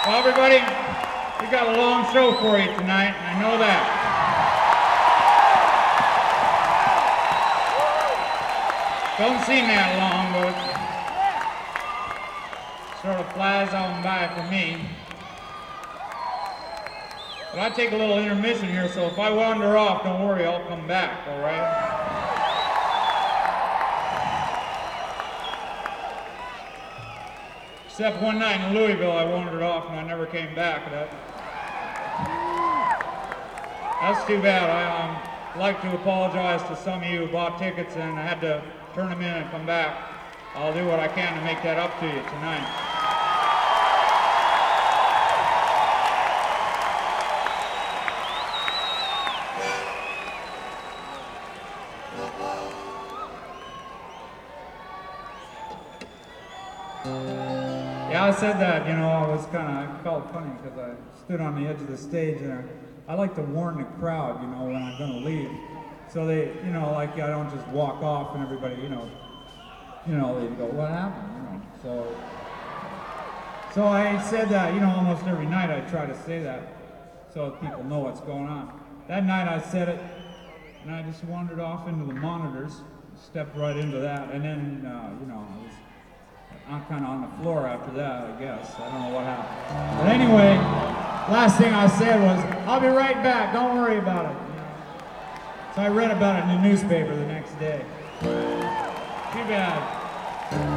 Well, everybody, we got a long show for you tonight, and I know that. Don't seem that long, but it sort of flies on by for me. But I take a little intermission here, so if I wander off, don't worry, I'll come back, all right? Except one night in Louisville, I wandered off and I never came back. That's too bad. I'd like to apologize to some of you who bought tickets and I had to turn them in and come back. I'll do what I can to make that up to you tonight. Yeah, I said that, I felt funny because I stood on the edge of the stage and I like to warn the crowd, when I'm going to leave. So they, I don't just walk off and everybody, they go, what happened, So I said that, almost every night I try to say that so people know what's going on. That night I said it and I just wandered off into the monitors, stepped right into that, and then, I'm kind of on the floor after that, I guess. I don't know what happened. But anyway, last thing I said was, I'll be right back, don't worry about it. So I read about it in the newspaper the next day. Too bad.